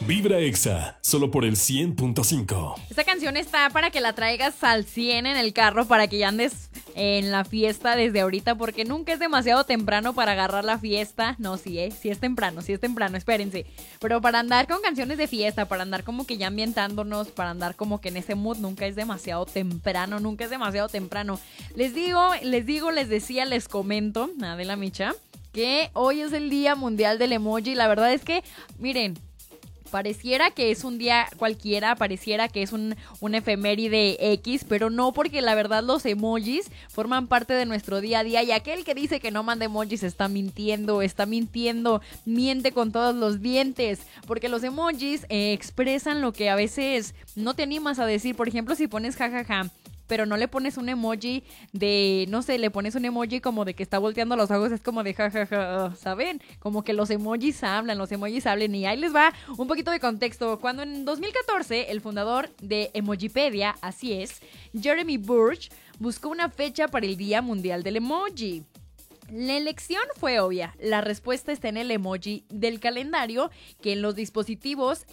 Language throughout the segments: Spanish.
Vibra Exa, solo por el 100.5. Esta canción está para que la traigas al 100 en el carro, para que ya andes en la fiesta desde ahorita, porque nunca es demasiado temprano para agarrar la fiesta. No, sí es temprano, espérense. Pero para andar con canciones de fiesta, para andar como que ya ambientándonos, para andar como que en ese mood, nunca es demasiado temprano. Les decía, les comento, Adela Micha, que hoy es el Día Mundial del Emoji. La verdad es que, miren, pareciera que es un día cualquiera, pareciera que es un efeméride X, pero no, porque la verdad los emojis forman parte de nuestro día a día, y aquel que dice que no manda emojis está mintiendo, miente con todos los dientes, porque los emojis expresan lo que a veces no te animas a decir. Por ejemplo, si pones jajaja, pero no le pones un emoji de, no sé, le pones un emoji como de que está volteando los ojos, es como de jajaja, ¿saben? Como que los emojis hablan, y ahí les va un poquito de contexto. Cuando en 2014 el fundador de Emojipedia, así es, Jeremy Burch, buscó una fecha para el Día Mundial del Emoji. La elección fue obvia. La respuesta está en el emoji del calendario, que en los dispositivos,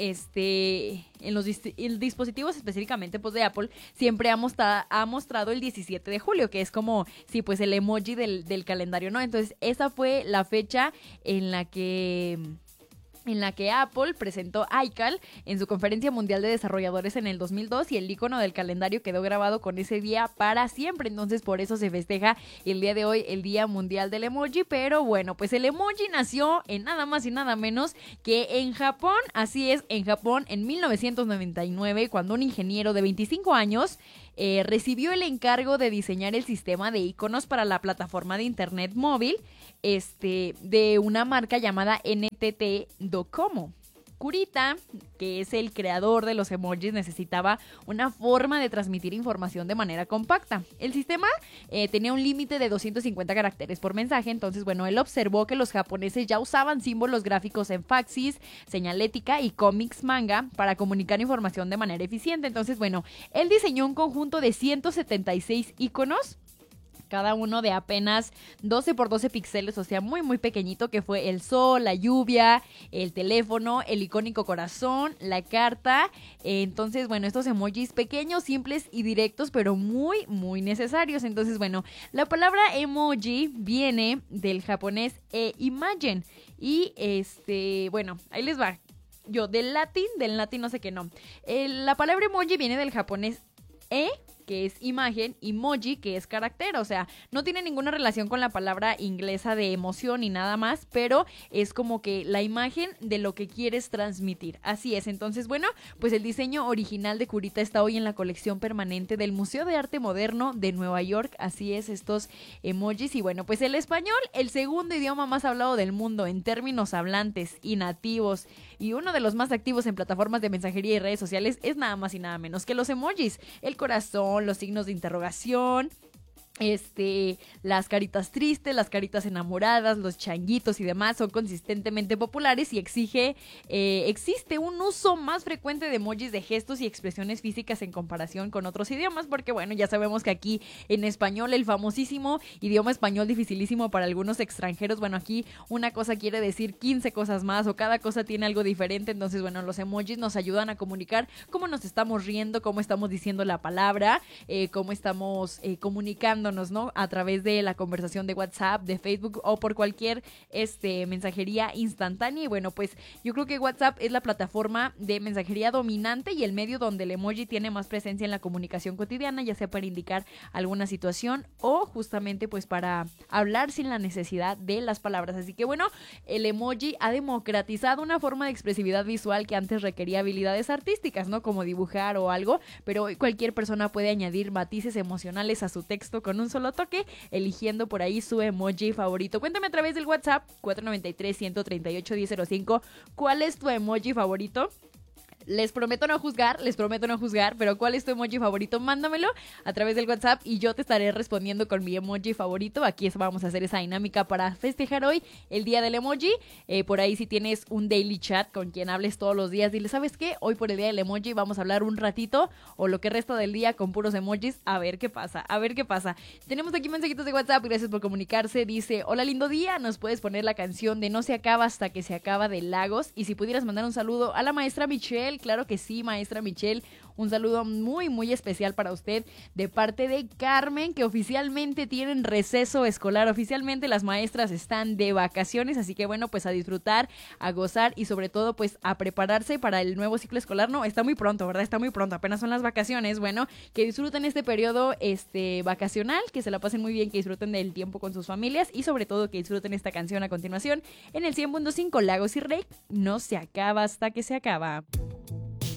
dispositivos específicamente pues de Apple, siempre ha mostrado el 17 de julio, que es como, sí, pues el emoji del calendario, ¿no? Entonces, esa fue la fecha en la que Apple presentó iCal en su conferencia mundial de desarrolladores en el 2002, y el icono del calendario quedó grabado con ese día para siempre. Entonces, por eso se festeja el día de hoy el Día Mundial del Emoji. Pero bueno, pues el emoji nació en nada más y nada menos que en Japón. Así es, en Japón en 1999, cuando un ingeniero de 25 años recibió el encargo de diseñar el sistema de iconos para la plataforma de internet móvil de una marca llamada NTT Docomo. Kurita, que es el creador de los emojis, necesitaba una forma de transmitir información de manera compacta. El sistema tenía un límite de 250 caracteres por mensaje. Entonces, bueno, él observó que los japoneses ya usaban símbolos gráficos en faxis, señalética y cómics manga para comunicar información de manera eficiente. Entonces, bueno, él diseñó un conjunto de 176 iconos, cada uno de apenas 12 por 12 píxeles, o sea, muy muy pequeñito, que fue el sol, la lluvia, el teléfono, el icónico corazón, la carta. Entonces, bueno, estos emojis pequeños, simples y directos, pero muy muy necesarios. Entonces, bueno, la palabra emoji viene del japonés imagen, y bueno, ahí les va. Del latín no sé qué no. La palabra emoji viene del japonés que es imagen, y moji, que es carácter. O sea, no tiene ninguna relación con la palabra inglesa de emoción ni nada más, pero es como que la imagen de lo que quieres transmitir. Así es. Entonces, bueno, pues el diseño original de Kurita está hoy en la colección permanente del Museo de Arte Moderno de Nueva York. Así es, estos emojis. Y bueno, pues el español, el segundo idioma más hablado del mundo en términos hablantes y nativos, y uno de los más activos en plataformas de mensajería y redes sociales, es nada más y nada menos que los emojis. El corazón, los signos de interrogación, las caritas tristes, las caritas enamoradas, los changuitos y demás son consistentemente populares, y existe un uso más frecuente de emojis de gestos y expresiones físicas en comparación con otros idiomas, porque bueno, ya sabemos que aquí en español, el famosísimo idioma español dificilísimo para algunos extranjeros, bueno, aquí una cosa quiere decir 15 cosas más, o cada cosa tiene algo diferente. Entonces, bueno, los emojis nos ayudan a comunicar cómo nos estamos riendo, cómo estamos diciendo la palabra, cómo estamos comunicando, ¿no? A través de la conversación de WhatsApp, de Facebook, o por cualquier mensajería instantánea. Y bueno, pues yo creo que WhatsApp es la plataforma de mensajería dominante y el medio donde el emoji tiene más presencia en la comunicación cotidiana, ya sea para indicar alguna situación o justamente pues para hablar sin la necesidad de las palabras. Así que bueno, el emoji ha democratizado una forma de expresividad visual que antes requería habilidades artísticas, ¿no? Como dibujar o algo, pero hoy cualquier persona puede añadir matices emocionales a su texto con un solo toque, eligiendo por ahí su emoji favorito. Cuéntame a través del WhatsApp 493-138-1005 cuál es tu emoji favorito. Les prometo no juzgar, pero ¿cuál es tu emoji favorito? Mándamelo a través del WhatsApp y yo te estaré respondiendo con mi emoji favorito. Aquí vamos a hacer esa dinámica para festejar hoy el día del emoji. Por ahí si tienes un daily chat con quien hables todos los días, dile, ¿sabes qué? Hoy por el día del emoji vamos a hablar un ratito o lo que resta del día con puros emojis. A ver qué pasa. Tenemos aquí mensajitos de WhatsApp, gracias por comunicarse. Dice, hola, lindo día, nos puedes poner la canción de No se acaba hasta que se acaba de Lagos. Y si pudieras mandar un saludo a la maestra Michelle, claro que sí, maestra Michelle, un saludo muy, muy especial para usted de parte de Carmen, que oficialmente tienen receso escolar, oficialmente las maestras están de vacaciones, así que bueno, pues a disfrutar, a gozar y sobre todo pues a prepararse para el nuevo ciclo escolar. No, está muy pronto, ¿verdad? Está muy pronto, apenas son las vacaciones. Bueno, que disfruten este periodo vacacional, que se la pasen muy bien, que disfruten del tiempo con sus familias y sobre todo que disfruten esta canción a continuación en el 100.5 Lagos y Rey, No se acaba hasta que se acaba.